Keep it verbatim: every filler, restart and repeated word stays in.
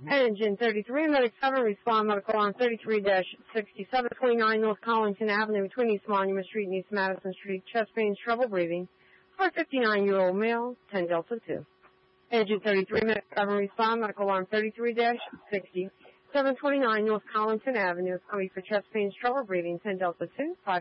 Engine thirty-three, Medic seven, respond medical alarm thirty-three dash sixty-seven twenty-nine North Collington Avenue between East Monument Street and East Madison Street, chest pains, trouble breathing, for a fifty-nine-year-old male, ten Delta two. Engine thirty-three, Medic seven, respond medical alarm thirty-three dash sixty-seven twenty-nine North Collington Avenue, coming for chest pains, trouble breathing, ten Delta two, five